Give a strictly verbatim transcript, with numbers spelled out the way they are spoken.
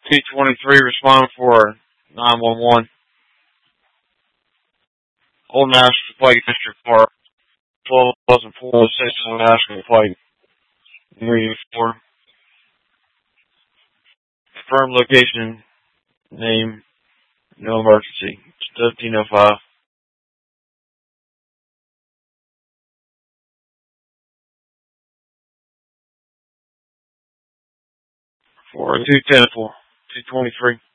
P twenty-three responding for nine one one. Old National Pike District Park. twelve thousand four oh six Old National Pike. Three four. Confirmed location. Name. No emergency. thirteen oh five. For two ten four. two twenty-three.